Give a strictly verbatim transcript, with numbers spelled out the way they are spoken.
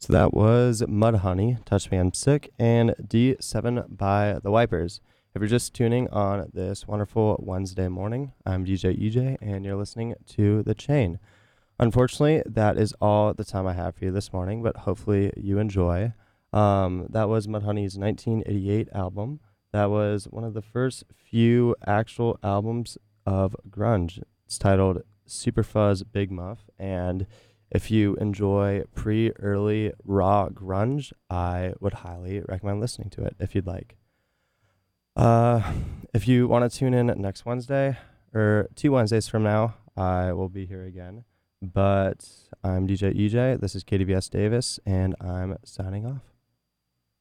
So that was Mudhoney, Touch Me I'm Sick, and D seven by The Wipers. If you're just tuning on this wonderful Wednesday morning, I'm D J E J, and you're listening to The Chain. Unfortunately, that is all the time I have for you this morning, but hopefully you enjoy. Um, that was Mudhoney's nineteen eighty-eight album. That was one of the first few actual albums of grunge. It's titled Superfuzz Big Muff, and if you enjoy pre-early raw grunge, I would highly recommend listening to it if you'd like. Uh, if you want to tune in next Wednesday, or two Wednesdays from now, I will be here again. But I'm D J E J, this is K D V S Davis, and I'm signing off.